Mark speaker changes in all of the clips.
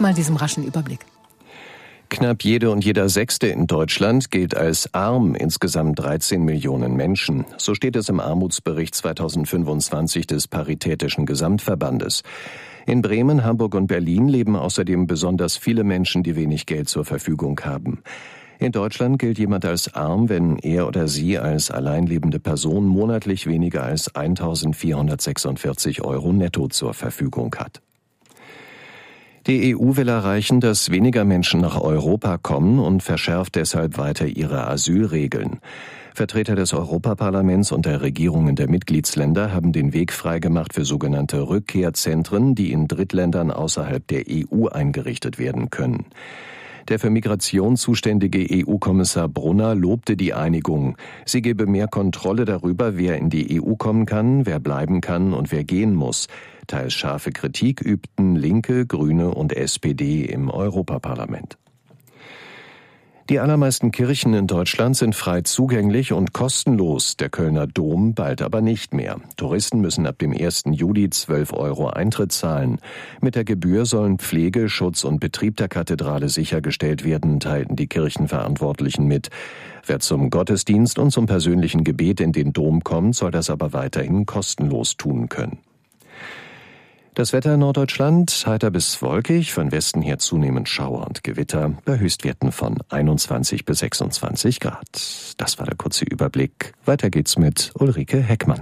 Speaker 1: mal diesem raschen Überblick.
Speaker 2: Knapp jede und jeder Sechste in Deutschland gilt als arm, insgesamt 13 Millionen Menschen. So steht es im Armutsbericht 2025 des Paritätischen Gesamtverbandes. In Bremen, Hamburg und Berlin leben außerdem besonders viele Menschen, die wenig Geld zur Verfügung haben. In Deutschland gilt jemand als arm, wenn er oder sie als alleinlebende Person monatlich weniger als 1.446 € netto zur Verfügung hat. Die EU will erreichen, dass weniger Menschen nach Europa kommen und verschärft deshalb weiter ihre Asylregeln. Vertreter des Europaparlaments und der Regierungen der Mitgliedsländer haben den Weg freigemacht für sogenannte Rückkehrzentren, die in Drittländern außerhalb der EU eingerichtet werden können. Der für Migration zuständige EU-Kommissar Brunner lobte die Einigung. Sie gebe mehr Kontrolle darüber, wer in die EU kommen kann, wer bleiben kann und wer gehen muss. Teils scharfe Kritik übten Linke, Grüne und SPD im Europaparlament. Die allermeisten Kirchen in Deutschland sind frei zugänglich und kostenlos, der Kölner Dom bald aber nicht mehr. Touristen müssen ab dem 1. Juli 12 € Eintritt zahlen. Mit der Gebühr sollen Pflege, Schutz und Betrieb der Kathedrale sichergestellt werden, teilten die Kirchenverantwortlichen mit. Wer zum Gottesdienst und zum persönlichen Gebet in den Dom kommt, soll das aber weiterhin kostenlos tun können. Das Wetter in Norddeutschland heiter bis wolkig, von Westen her zunehmend Schauer und Gewitter bei Höchstwerten von 21 bis 26 Grad. Das war der kurze Überblick. Weiter geht's mit Ulrike Heckmann.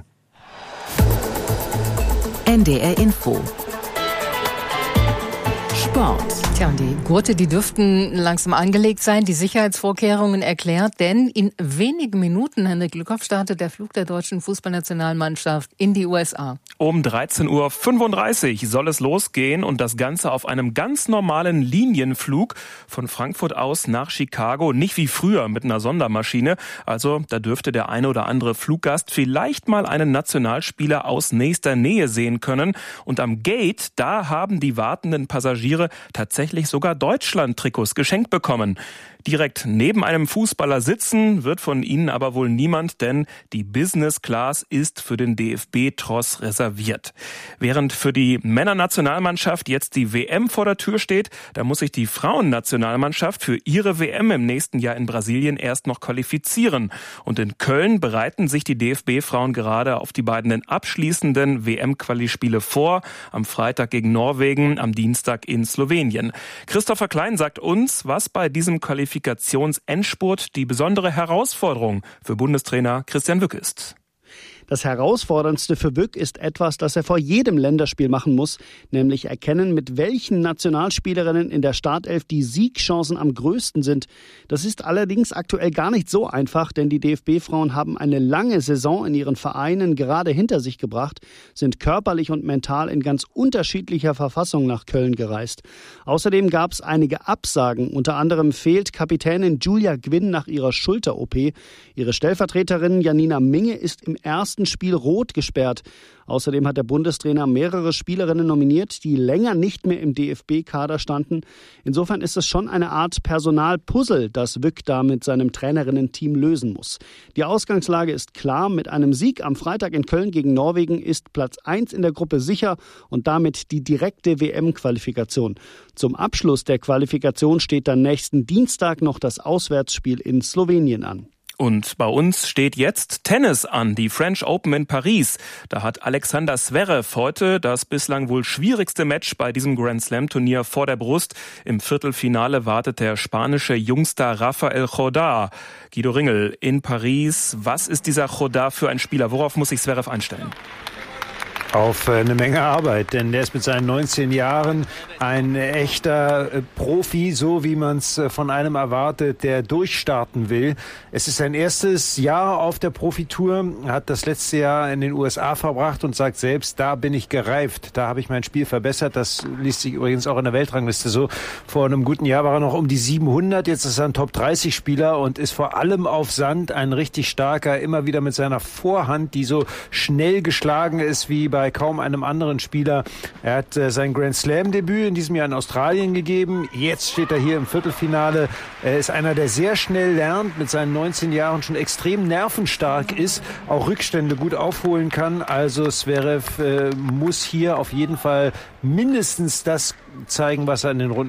Speaker 3: NDR Info. Sport.
Speaker 1: Tja, und die Gurte, die dürften langsam angelegt sein, die Sicherheitsvorkehrungen erklärt, denn in wenigen Minuten, Henrik Lückhoff, startet der Flug der deutschen Fußballnationalmannschaft in die USA.
Speaker 4: Um 13.35 Uhr soll es losgehen und das Ganze auf einem ganz normalen Linienflug von Frankfurt aus nach Chicago, nicht wie früher mit einer Sondermaschine. Also da dürfte der eine oder andere Fluggast vielleicht mal einen Nationalspieler aus nächster Nähe sehen können. Und am Gate, da haben die wartenden Passagiere tatsächlich sogar Deutschland-Trikots geschenkt bekommen. Direkt neben einem Fußballer sitzen wird von ihnen aber wohl niemand, denn die Business Class ist für den DFB-Tross reserviert. Während für die Männernationalmannschaft jetzt die WM vor der Tür steht, da muss sich die Frauennationalmannschaft für ihre WM im nächsten Jahr in Brasilien erst noch qualifizieren. Und in Köln bereiten sich die DFB-Frauen gerade auf die beiden abschließenden WM-Quali-Spiele vor. Am Freitag gegen Norwegen, am Dienstag in Slowenien. Christopher Klein sagt uns, was bei diesem Qualifikationsendspurt die besondere Herausforderung für Bundestrainer Christian Wück ist.
Speaker 5: Das Herausforderndste für Wück ist etwas, das er vor jedem Länderspiel machen muss, nämlich erkennen, mit welchen Nationalspielerinnen in der Startelf die Siegchancen am größten sind. Das ist allerdings aktuell gar nicht so einfach, denn die DFB-Frauen haben eine lange Saison in ihren Vereinen gerade hinter sich gebracht, sind körperlich und mental in ganz unterschiedlicher Verfassung nach Köln gereist. Außerdem gab es einige Absagen, unter anderem fehlt Kapitänin Julia Gwynn nach ihrer Schulter-OP. Ihre Stellvertreterin Janina Minge ist im ersten Spiel rot gesperrt. Außerdem hat der Bundestrainer mehrere Spielerinnen nominiert, die länger nicht mehr im DFB-Kader standen. Insofern ist es schon eine Art Personalpuzzle, das Wück da mit seinem Trainerinnen-Team lösen muss. Die Ausgangslage ist klar. Mit einem Sieg am Freitag in Köln gegen Norwegen ist Platz 1 in der Gruppe sicher und damit die direkte WM-Qualifikation. Zum Abschluss der Qualifikation steht dann nächsten Dienstag noch das Auswärtsspiel in Slowenien an.
Speaker 4: Und bei uns steht jetzt Tennis an, die French Open in Paris. Da hat Alexander Zverev heute das bislang wohl schwierigste Match bei diesem Grand Slam Turnier vor der Brust. Im Viertelfinale wartet der spanische Jungstar Rafael Jodar. Guido Ringel in Paris. Was ist dieser Jodar für ein Spieler? Worauf muss sich Zverev einstellen?
Speaker 6: Auf eine Menge Arbeit, denn der ist mit seinen 19 Jahren ein echter Profi, so wie man es von einem erwartet, der durchstarten will. Es ist sein erstes Jahr auf der Profitour, hat das letzte Jahr in den USA verbracht und sagt selbst, da bin ich gereift, da habe ich mein Spiel verbessert. Das liest sich übrigens auch in der Weltrangliste so. Vor einem guten Jahr war er noch um die 700, jetzt ist er ein Top-30-Spieler und ist vor allem auf Sand ein richtig starker, immer wieder mit seiner Vorhand, die so schnell geschlagen ist wie bei kaum einem anderen Spieler. Er hat sein Grand Slam-Debüt in diesem Jahr in Australien gegeben. Jetzt steht er hier im Viertelfinale. Er ist einer, der sehr schnell lernt, mit seinen 19 Jahren schon extrem nervenstark ist, auch Rückstände gut aufholen kann. Also Zverev muss hier auf jeden Fall mindestens das zeigen, was er in den Runden